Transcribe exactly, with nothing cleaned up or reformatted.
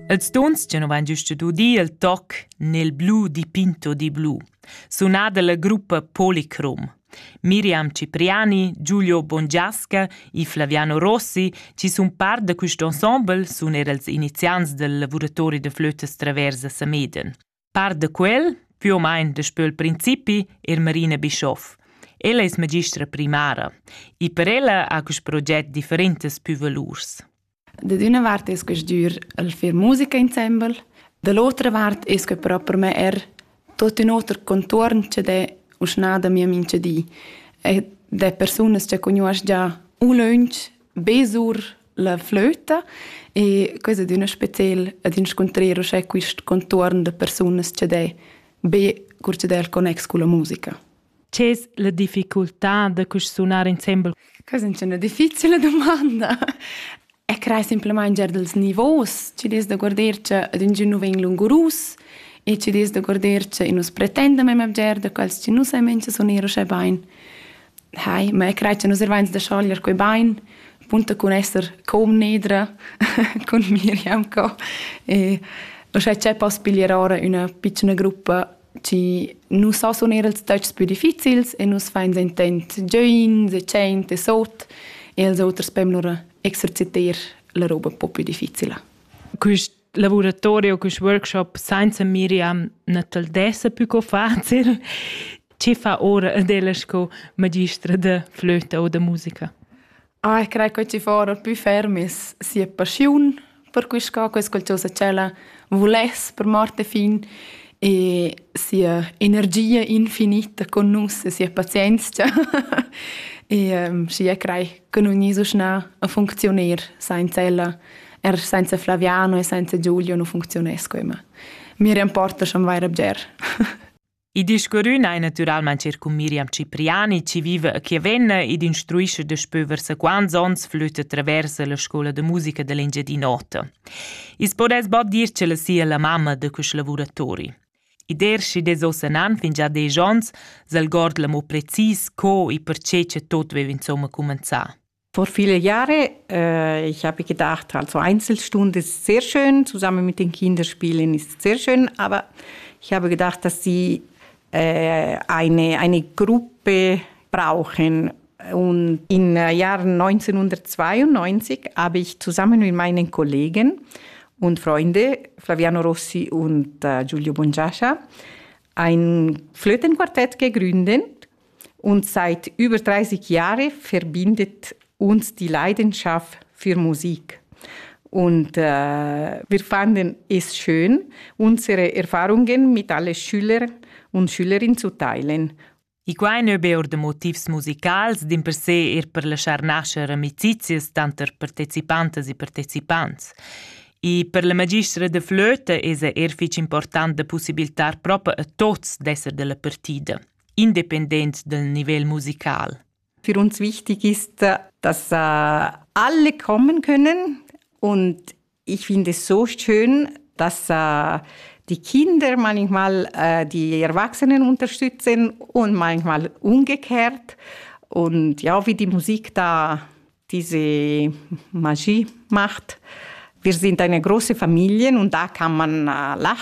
Els tons che non van giusto d'udi il toc nel blu dipinto di blu, suonada la gruppa Polychrome. Miriam Cipriani, Giulio Bongiasca e Flaviano Rossi ci sun part de questo ensemble sun er els iniziants del lavoratori de flötes traversa Sameden. Part de quel, più o meno de spöl principi, er Marina Bischoff. Ella es magistra primara e per ella ha quest proget differentes più valurs. Da d'una part es quest dür al fer musica ensemble, da l'altra part es que però per me er tot un altro contorn che de usnada mia mince di. E de personas che conosc già un lunch, besur la flöta e cosa d'una special ad incontrare c'è quest contorn de personas che de be curce del connex con la musica. C'è la difficoltà de quest suonar ensemble? Cosa è una difficile domanda. E crea semplicemente dels niveaus, ci des da guardarci ad un giorno ven lungurus e ci des da guardarci e nos pretenda mem abger da quals ci nus menche sonero sche bain. Hai, ma crea ci nos ervains da schaglier quei bain, punta con esser com nedra con Miriam co e o sche c'è possibilitare una piccola gruppa ci nu so sonero els touch più difficils e nus fains intent join, se cent, sot e els autres pem loro exercitar la roba un po' più difficile. Questo laboratorio, questo workshop senza Miriam natal dessa più co facile. Ci fa ora della sco magistra de flöta o de musica? Ah, ich credo che ci fa più fermis sia passione per questo, questo qualcosa c'è la volesse per morte fin e sia energia infinita con noi, sia pazienza. E um, sì, io credo che non è so schnell a funzionare senza ella, er senza Flaviano e senza Giulio non funzionesco come. Miriam porta schon weiter abger. I discorrun hai naturalmente con Miriam Cipriani, ci vive a Chiavenna ed instruisce de spöver se quants ons flöte traversa la scuola de musica dell'Engia di Nota. Is podes bod dir che la sia la mamma de quest lavoratori. I der si des osanan fin già dei jons, zal gord la mo precis co i perce che tot veve insomma commenza. Vor viele Jahre, äh, ich habe gedacht, also Einzelstunde ist sehr schön, zusammen mit den Kinderspielen ist sehr schön, aber ich habe gedacht, dass sie äh, eine, eine Gruppe brauchen. Und im Jahr neunzehnhundertzweiundneunzig habe ich zusammen mit meinen Kollegen und Freunde, Flaviano Rossi und äh, Giulio Bongiasca, ein Flötenquartett gegründet und seit über dreißig Jahren verbindet uns die Leidenschaft für Musik. Und äh, wir fanden es schön, unsere Erfahrungen mit allen Schülern und Schülerinnen zu teilen. I quai ne be or de motivs musicals, din per se er per lasciar nascer amicizias tanter partecipantes e partecipants. E per la magistra de flöte es er fich important de possibilitar proprio a tots d'esser de la partida, independent del Niveau musical. Für uns wichtig ist, dass äh, alle kommen können und ich finde es so schön, dass äh, die Kinder manchmal äh, die Erwachsenen unterstützen und manchmal umgekehrt und ja, wie die Musik da diese Magie macht. Wir sind eine große Familie und da kann man äh, lachen.